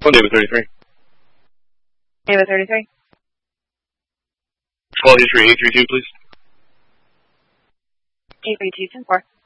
One David 33. David 33. Call history 832, please. 832, 10-4.